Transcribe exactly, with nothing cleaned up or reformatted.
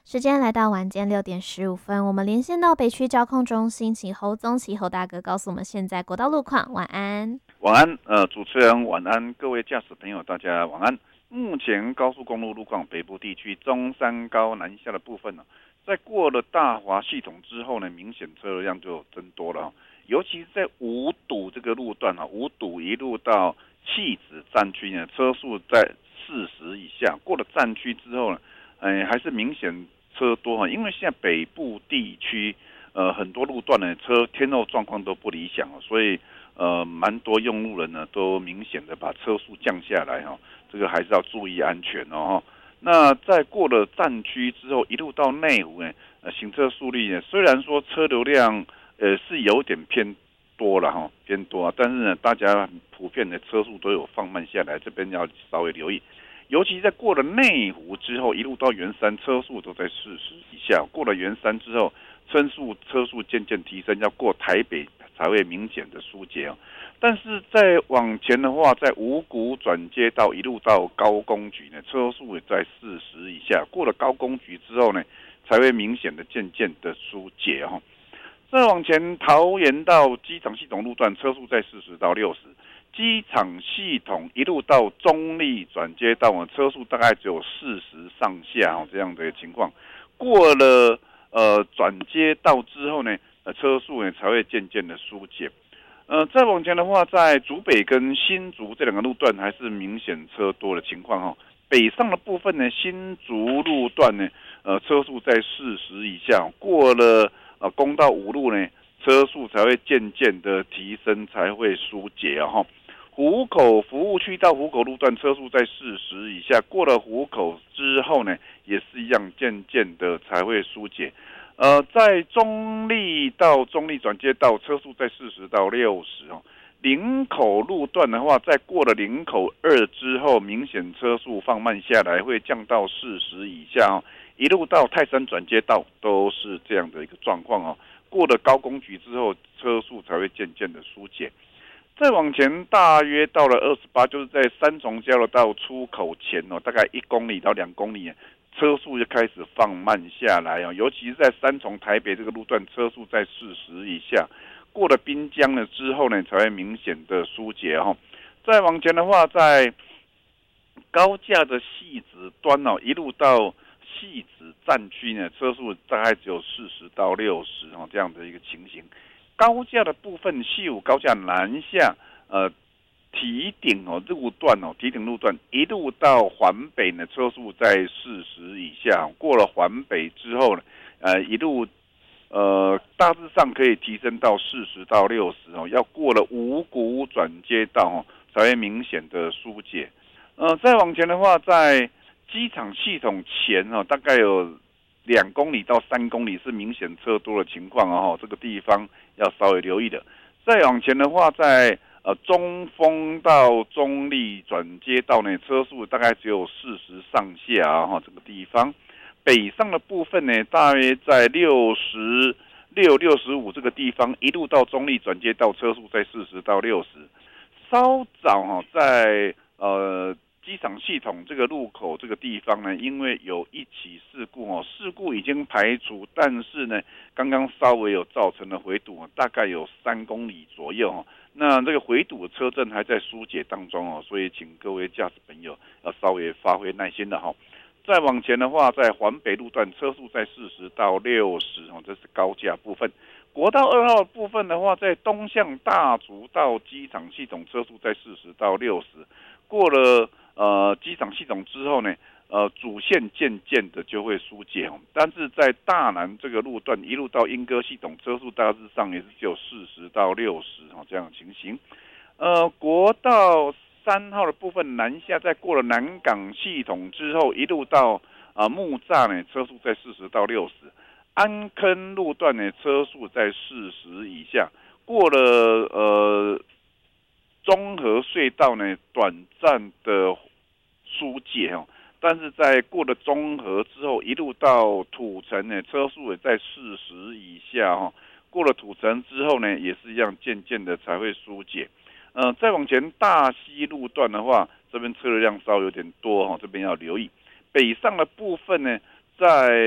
时间来到晚间六点十五分，我们连线到北区交控中心，请侯宗奇侯大哥告诉我们现在国道路况。晚安。 晚安，呃，主持人晚安，各位驾驶朋友，大家晚安。目前高速公路路况，北部地区中山高南下的部分呢，在过了大华系统之后呢，明显车流量就增多了，尤其是在五堵这个路段啊，五堵一路到汐止站区呢，车速在四十以下，过了站区之后呢，呃，还是明显车多哈，因为现在北部地区呃很多路段呢，车天候状况都不理想，所以呃蛮多用路人呢都明显的把车速降下来哈，这个还是要注意安全哦。那在过了站区之后，一路到内湖呢，呃行车速率呢，虽然说车流量呃是有点偏多了哈，偏多啊，但是呢，大家普遍的车速都有放慢下来，这边要稍微留意。尤其在过了内湖之后，一路到圆山，车速都在四十以下。过了圆山之后，车速车速渐渐提升，要过台北才会明显的疏解哦。但是再往前的话，在五股转接道一路到高工局呢，车速也在四十以下。过了高工局之后呢，才会明显的渐渐的疏解哦。再往前，桃园到机场系统路段，车速在四十到六十。机场系统一路到中立转接道，车速大概只有四十上下这样的情况。过了呃转接道之后呢，呃车速呢才会渐渐的疏解。呃，再往前的话，在竹北跟新竹这两个路段还是明显车多的情况哈。北上的部分呢，新竹路段呢，呃车速在四十以下，过了呃公道五路呢，车速才会渐渐的提升，才会疏解啊哈。湖口服务区到湖口路段车速在四十以下，过了湖口之后呢，也是一样，渐渐的才会疏解。呃，在中立到中立转接道车速在四十到六十哦。林口路段的话，在过了林口二之后，明显车速放慢下来，会降到四十以下哦。一路到泰山转接道都是这样的一个状况哦。过了高工局之后，车速才会渐渐的疏解。再往前，大约到了二十八，就是在三重交流道出口前哦，大概一公里到两公里，车速就开始放慢下来哦。尤其是在三重台北这个路段，车速在四十以下。过了滨江了之后呢，才会明显的疏解哦。再往前的话，在高架的汐止端哦，一路到汐止站区呢，车速大概只有四十到六十哦，这样的一个情形。高架的部分，西武高架南下，呃，堤顶哦路段哦，堤顶路段一路到环北呢，车速在四十以下。过了环北之后呢，呃，一路呃大致上可以提升到四十到六十哦。要过了五股转接道哦，才会明显的疏解。呃，再往前的话，在机场系统前哦，大概有两公里到三公里是明显车多的情况哦，这个地方要稍微留意的。再往前的话，在呃中丰到中立转接道呢，车速大概只有四十上下啊、哦，这个地方。北上的部分呢，大约在六十六、六十五这个地方，一路到中立转接道，车速在四十到六十。稍早哈、哦，在呃机场系统这个路口这个地方呢，因为有一起事故哦，事故已经排除，但是呢，刚刚稍微有造成的回堵，大概有三公里左右哦。那这个回堵的车阵还在疏解当中哦，所以请各位驾驶朋友要稍微发挥耐心的哈、哦。再往前的话，在环北路段车速在四十到六十哦，这是高架部分。国道二号部分的话，在东向大竹到机场系统车速在四十到六十，过了呃机场系统之后呢，呃主线渐渐的就会疏解哦。但是在大南这个路段一路到莺歌系统车速大致上也是只有四十到六十哦这样的情形。呃，国道三号的部分南下，在过了南港系统之后，一路到啊木栅呢，车速在四十到六十。安坑路段呢，车速在四十以下。过了呃中和隧道呢，短暂的疏解哦，但是在过了中和之后，一路到土城呢，车速也在四十以下哦。过了土城之后呢，也是一样，渐渐的才会疏解。呃，再往前大溪路段的话，这边车流量稍微有点多哈、哦，这边要留意。北上的部分呢，在